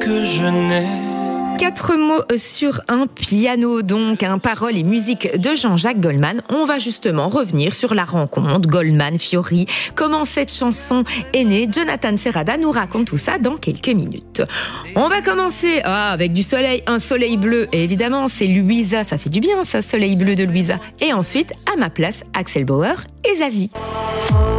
que je n'ai. 4 mots sur un piano, donc, paroles et musique de Jean-Jacques Goldman. On va justement revenir sur la rencontre Goldman-Fiori. Comment cette chanson est née. Jonathan Serrada nous raconte tout ça dans quelques minutes. On va commencer avec du soleil, un soleil bleu. Et évidemment, c'est Louisa. Ça fait du bien, ça, soleil bleu de Louisa. Et ensuite, à ma place, Axel Bauer et Zazie.